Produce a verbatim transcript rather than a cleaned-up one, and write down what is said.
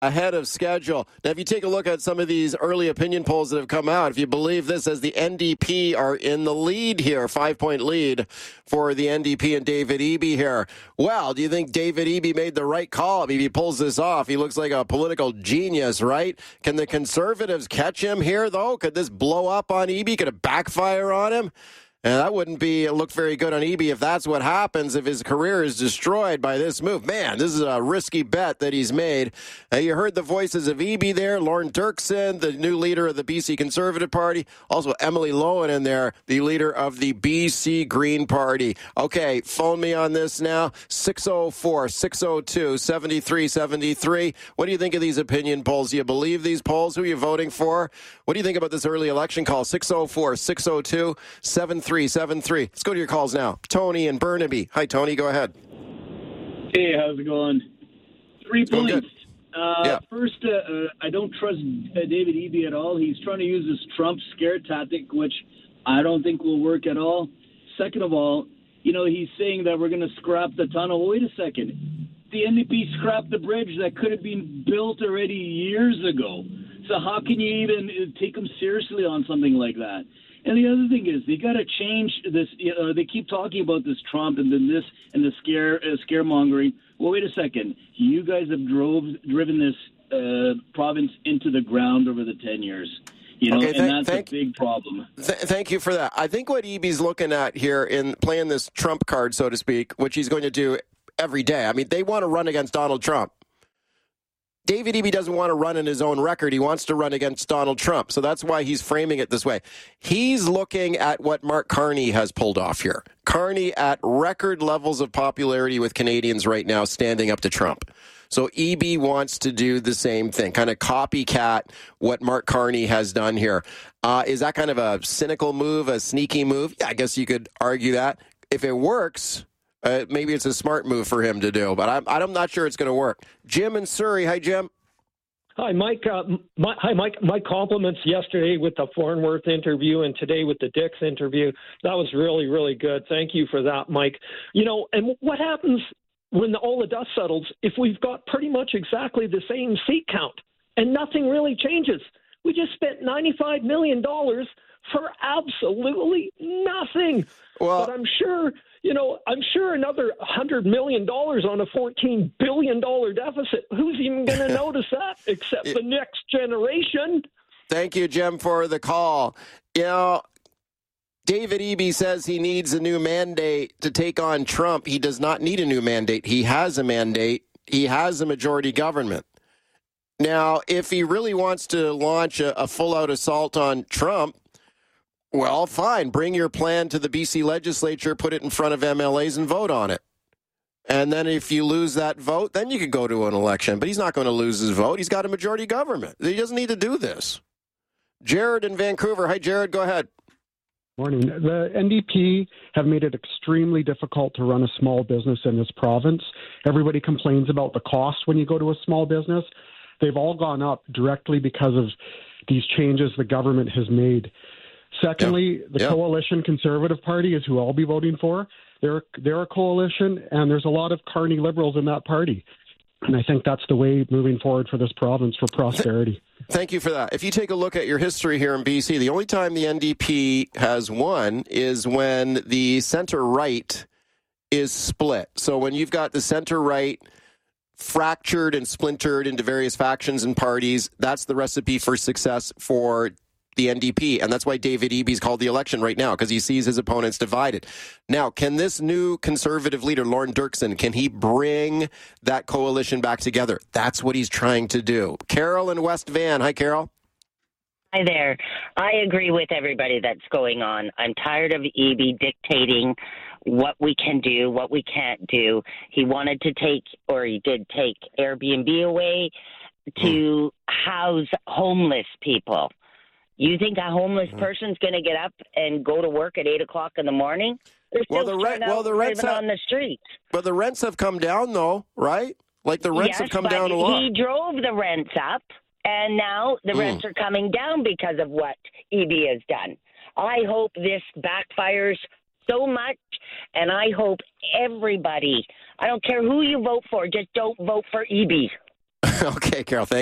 ahead of schedule. Now, if you take a look at some of these early opinion polls that have come out, if you believe this, as the N D P are in the lead here, five-point lead for the N D P and David Eby here. Well, do you think David Eby made the right call? I mean, if he pulls this off, he looks like a political genius, right? Can the Conservatives catch him here, though? Could this blow up on Eby? Could it backfire on him? And that wouldn't be look very good on Eby if that's what happens, if his career is destroyed by this move. Man, this is a risky bet that he's made. Uh, you heard the voices of Eby there, Lauren Dirksen, the new leader of the B C Conservative Party, also Emily Lohan in there, the leader of the B C Green Party. Okay, phone me on this now, six oh four, six oh two, seven three seven three. What do you think of these opinion polls? Do you believe these polls? Who are you voting for? What do you think about this early election call? six oh four, six oh two, seven three seven three. Let's go to your calls now. Tony in Burnaby. Hi, Tony. Go ahead. Hey, how's it going? Three points. Uh, yeah. First, uh, uh, I don't trust uh, David Eby at all. He's trying to use this Trump scare tactic, which I don't think will work at all. Second of all, you know, he's saying that we're going to scrap the tunnel. Well, wait a second. The N D P scrapped the bridge that could have been built already years ago. So how can you even take them seriously on something like that? And the other thing is, they got to change this. You know, they keep talking about this Trump and then this and the scare uh, scaremongering. Well, wait a second. You guys have drove driven this uh, province into the ground over the ten years. You know, okay, and th- that's thank, a big problem. Th- thank you for that. I think what Eby's looking at here in playing this Trump card, so to speak, which he's going to do every day. I mean, they want to run against Donald Trump. David Eby doesn't want to run in his own record. He wants to run against Donald Trump. So that's why he's framing it this way. He's looking at what Mark Carney has pulled off here. Carney at record levels of popularity with Canadians right now, standing up to Trump. So Eby wants to do the same thing, kind of copycat what Mark Carney has done here. Uh, is that kind of a cynical move, a sneaky move? Yeah, I guess you could argue that. If it works, Uh, maybe it's a smart move for him to do, but I'm, I'm not sure it's going to work. Jim in Surrey. Hi, Jim. Hi, Mike. Uh, my, hi, Mike. My compliments yesterday with the Farnworth interview and today with the Dix interview. That was really, really good. Thank you for that, Mike. You know, and what happens when the, all the dust settles if we've got pretty much exactly the same seat count and nothing really changes? We just spent ninety-five million dollars for absolutely nothing. Well, but I'm sure... You know, I'm sure another one hundred million dollars on a fourteen billion dollars deficit. Who's even going to notice that except the next generation? Thank you, Jim, for the call. You know, David Eby says he needs a new mandate to take on Trump. He does not need a new mandate. He has a mandate. He has a majority government. Now, if he really wants to launch a, a full-out assault on Trump, well, fine. Bring your plan to the B C legislature, put it in front of M L As and vote on it. And then if you lose that vote, then you could go to an election. But he's not going to lose his vote. He's got a majority government. He doesn't need to do this. Jared in Vancouver. Hi, Jared. Go ahead. Morning. The N D P have made it extremely difficult to run a small business in this province. Everybody complains about the cost when you go to a small business. They've all gone up directly because of these changes the government has made. Secondly, yeah. the yeah. Coalition Conservative Party is who I'll be voting for. They're they're a coalition, and there's a lot of Carney Liberals in that party. And I think that's the way moving forward for this province for prosperity. Thank you for that. If you take a look at your history here in B C, the only time the N D P has won is when the center-right is split. So when you've got the center-right fractured and splintered into various factions and parties, that's the recipe for success for the N D P, and that's why David Eby's called the election right now, because he sees his opponents divided. Now, can this new conservative leader, Lauren Dirksen, can he bring that coalition back together? That's what he's trying to do. Carol in West Van. Hi, Carol. Hi there. I agree with everybody that's going on. I'm tired of Eby dictating what we can do, what we can't do. He wanted to take, or he did take Airbnb away to mm. house homeless people. You think a homeless person's going to get up and go to work at eight o'clock in the morning? They're still well, the rent, well, the rents have, on the streets. But the rents have come down, though, right? Like the rents yes, have come but down a lot. He drove the rents up, and now the mm. rents are coming down because of what Eby has done. I hope this backfires so much, and I hope everybody, I don't care who you vote for, just don't vote for Eby. Okay, Carol, thank